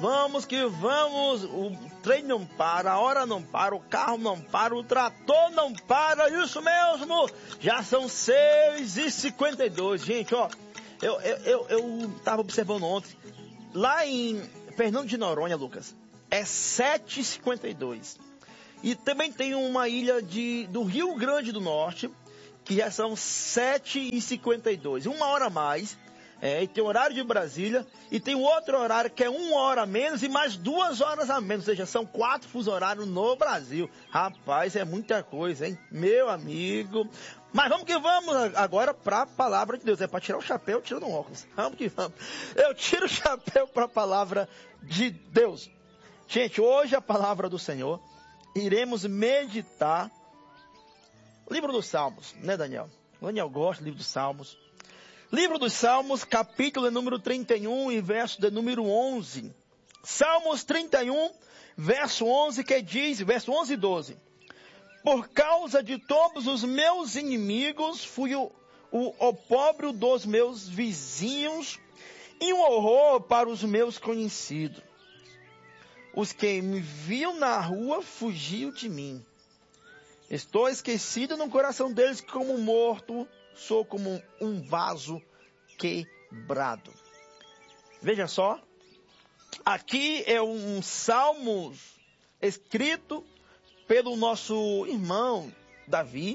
vamos que vamos. O trem não para, a hora não para, o carro não para, o trator não para. Isso mesmo, já são 6h52. Gente, ó, eu tava observando ontem, lá em Fernando de Noronha, Lucas, é 7h52. E também tem uma ilha do Rio Grande do Norte, que já são 7h52, 1 hora a mais. E tem o horário de Brasília, e tem outro horário que é 1 hora a menos e mais 2 horas a menos, ou seja, são 4 fuso horários no Brasil. Rapaz, é muita coisa, hein? Meu amigo. Mas vamos que vamos agora para a palavra de Deus. É para tirar o chapéu, eu tiro no óculos. Vamos que vamos. Eu tiro o chapéu para a palavra de Deus. Gente, hoje a palavra do Senhor, iremos meditar o livro dos Salmos, né, Daniel? Daniel gosta do livro dos Salmos. Livro dos Salmos, capítulo de número 31 e verso de número 11. Salmos 31, verso 11, que diz, verso 11 e 12. Por causa de todos os meus inimigos, fui o opróbrio dos meus vizinhos e um horror para os meus conhecidos. Os que me viam na rua fugiam de mim. Estou esquecido no coração deles como morto. Sou como um vaso quebrado. Veja só, aqui é um salmo escrito pelo nosso irmão Davi.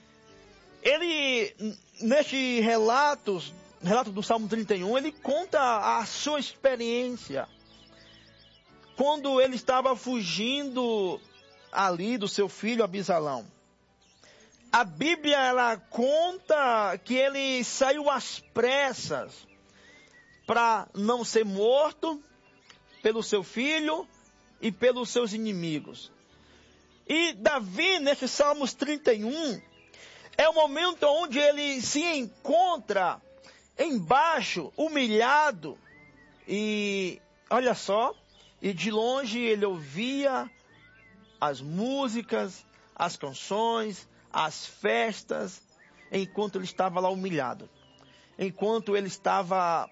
Ele, neste relato do Salmo 31, ele conta a sua experiência quando ele estava fugindo ali do seu filho Abisalão. A Bíblia, ela conta que ele saiu às pressas para não ser morto pelo seu filho e pelos seus inimigos. E Davi, nesse Salmos 31, é o momento onde ele se encontra embaixo, humilhado. E olha só, e de longe ele ouvia as músicas, as canções, as festas, enquanto ele estava lá humilhado, enquanto ele estava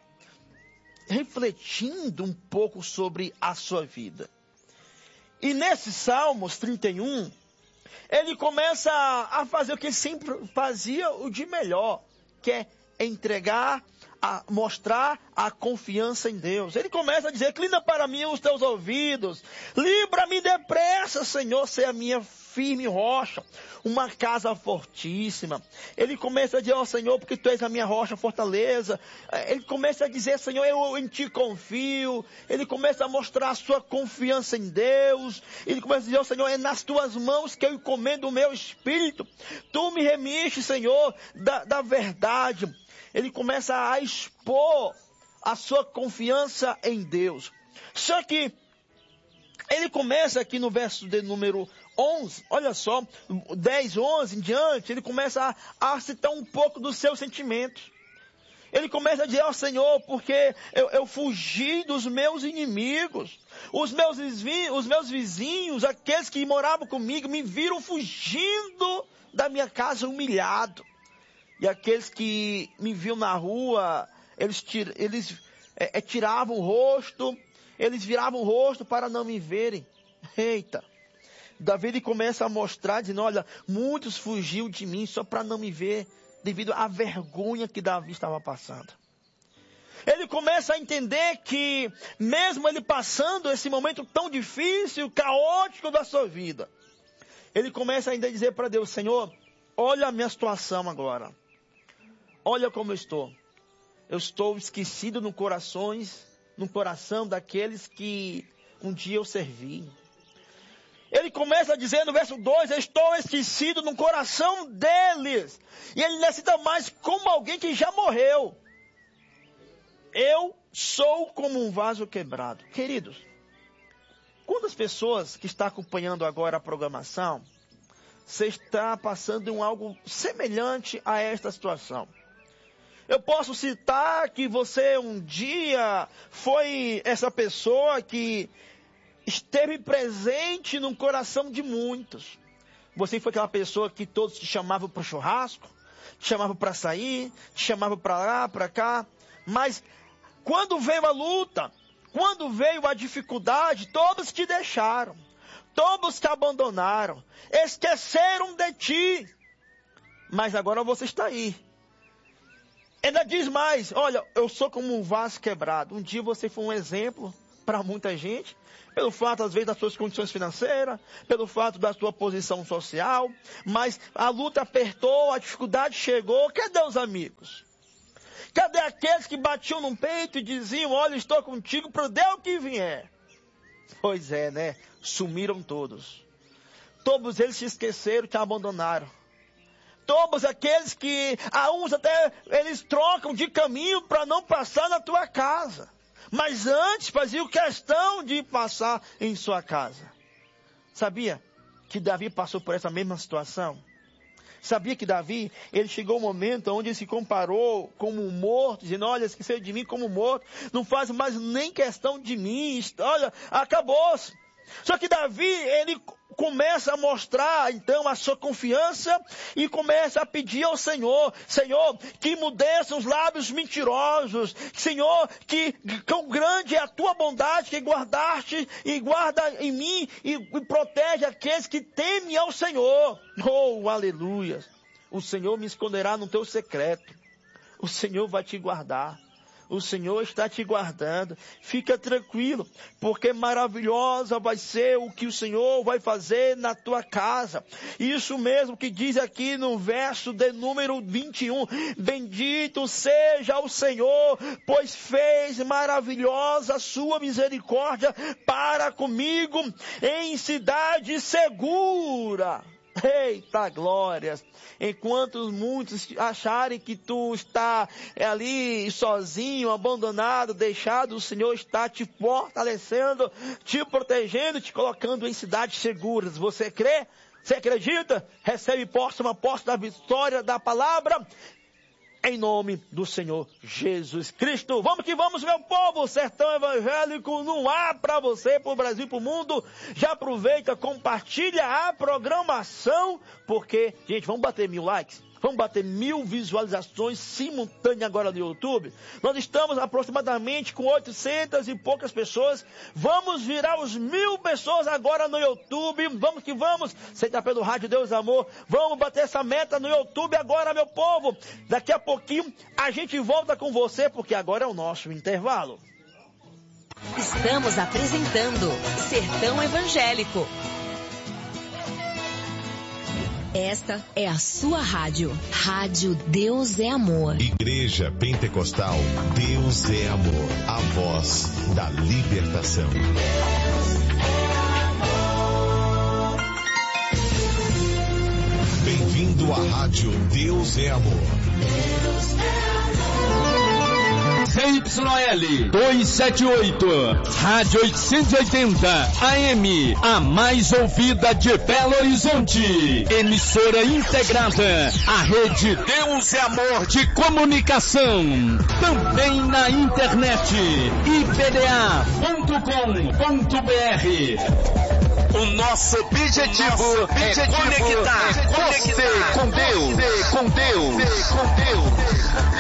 refletindo um pouco sobre a sua vida. E nesse Salmos 31, ele começa a fazer o que ele sempre fazia, o de melhor, que é entregar, a mostrar a confiança em Deus. Ele começa a dizer: inclina para mim os teus ouvidos, livra-me depressa, Senhor, ser a minha firme rocha, uma casa fortíssima. Ele começa a dizer: ó Senhor, porque tu és a minha rocha, fortaleza. Ele começa a dizer: Senhor, eu em ti confio. Ele começa a mostrar a sua confiança em Deus. Ele começa a dizer: ó Senhor, é nas tuas mãos que eu encomendo o meu espírito. Tu me remiste, Senhor, da verdade. Ele começa a expor a sua confiança em Deus. Só que ele começa aqui no verso de número 11, olha só, 10, 11 em diante, ele começa a citar um pouco dos seus sentimentos. Ele começa a dizer: ó Senhor, porque eu fugi dos meus inimigos. Os meus vizinhos, aqueles que moravam comigo, me viram fugindo da minha casa humilhado. E aqueles que me viam na rua, eles tiravam o rosto, eles viravam o rosto para não me verem. Eita! Davi ele começa a mostrar, dizendo: olha, muitos fugiam de mim só para não me ver, devido à vergonha que Davi estava passando. Ele começa a entender que, mesmo ele passando esse momento tão difícil, caótico da sua vida, ele começa ainda a dizer para Deus: Senhor, olha a minha situação agora. Olha como eu estou. Eu estou esquecido no coração daqueles que um dia eu servi. Ele começa a dizer no verso 2, eu estou esquecido no coração deles. E ele necessita mais como alguém que já morreu. Eu sou como um vaso quebrado. Queridos, quantas pessoas que estão acompanhando agora a programação, você está passando em algo semelhante a esta situação? Eu posso citar que você um dia foi essa pessoa que esteve presente no coração de muitos. Você foi aquela pessoa que todos te chamavam para o churrasco, te chamavam para sair, te chamavam para lá, para cá. Mas quando veio a luta, quando veio a dificuldade, todos te deixaram, todos te abandonaram, esqueceram de ti, mas agora você está aí. Ainda diz mais, olha, eu sou como um vaso quebrado. Um dia você foi um exemplo para muita gente, pelo fato, às vezes, das suas condições financeiras, pelo fato da sua posição social, mas a luta apertou, a dificuldade chegou. Cadê os amigos? Cadê aqueles que batiam no peito e diziam, olha, estou contigo, para dê o que vier? Pois é, né? Sumiram todos. Todos eles se esqueceram, te abandonaram. Todos aqueles que, a uns até, eles trocam de caminho para não passar na tua casa. Mas antes faziam questão de passar em sua casa. Sabia que Davi passou por essa mesma situação? Sabia que Davi, ele chegou um momento onde ele se comparou como um morto, dizendo, olha, esqueceu de mim como morto, não faz mais nem questão de mim, olha, acabou-se. Só que Davi, ele começa a mostrar, então, a sua confiança e começa a pedir ao Senhor, Senhor, que mudeça os lábios mentirosos, Senhor, que quão grande é a tua bondade, que guardaste e guarda em mim e protege aqueles que temem ao Senhor. Oh, aleluia! O Senhor me esconderá no teu secreto, o Senhor vai te guardar. O Senhor está te guardando. Fica tranquilo, porque maravilhosa vai ser o que o Senhor vai fazer na tua casa. Isso mesmo que diz aqui no verso de número 21. Bendito seja o Senhor, pois fez maravilhosa a sua misericórdia para comigo em cidade segura. Eita glórias! Enquanto muitos acharem que tu está ali sozinho, abandonado, deixado, o Senhor está te fortalecendo, te protegendo, te colocando em cidades seguras. Você crê? Você acredita? Recebe uma posse da vitória da palavra. Em nome do Senhor Jesus Cristo. Vamos que vamos, meu povo. Sertão Evangélico no ar para você, para o Brasil e para o mundo. Já aproveita, compartilha a programação, porque, gente, vamos bater 1000 likes. Vamos bater 1000 visualizações simultâneas agora no YouTube. Nós estamos aproximadamente com 800 e poucas pessoas. Vamos virar os 1000 pessoas agora no YouTube. Vamos que vamos. Você está pelo Rádio Deus Amor. Vamos bater essa meta no YouTube agora, meu povo. Daqui a pouquinho a gente volta com você, porque agora é o nosso intervalo. Estamos apresentando Sertão Evangélico. Esta é a sua rádio. Rádio Deus é Amor. Igreja Pentecostal Deus é Amor. A voz da libertação. Bem-vindo à rádio Deus é Amor. ZYL 278, Rádio 880 AM, a mais ouvida de Belo Horizonte. Emissora integrada à rede Deus é Amor de comunicação. Também na internet, ipda.com.br. O nosso objetivo é conectar você com Deus.